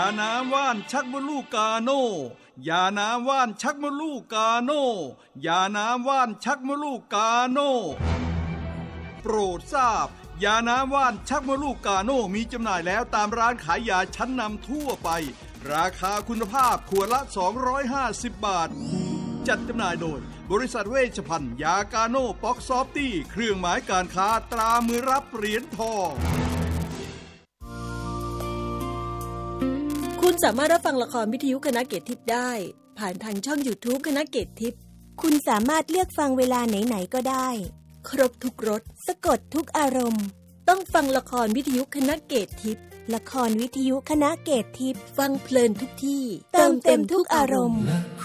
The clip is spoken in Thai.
ยาน้ำว่านชักมดลูกกาโน่ยาน้ำว่านชักมดลูกกาโน่ยาน้ำว่านชักมดลูกกาโน่โปรดทราบยาน้ำว่านชักมดลูกกาโน่มีจำหน่ายแล้วตามร้านขายยาชั้นนำทั่วไปราคาคุณภาพขวดละ250 บาทจัดจำหน่ายโดยบริษัทเวชภัณฑ์ยากาโน่ป๊อกซอฟตี้เครื่องหมายการค้าตรามือรับเหรียญทองคุณสามารถรับฟังละครวิทยุคณะเกตทิพย์ได้ผ่านทางช่อง YouTube คณะเกตทิพย์คุณสามารถเลือกฟังเวลาไหนๆก็ได้ครบทุกรสสะกดทุกอารมณ์ต้องฟังละครวิทยุคณะเกตทิพย์ละครวิทยุคณะเกตทิพย์ฟังเพลินทุกที่เติมเต็มทุกอารมณ์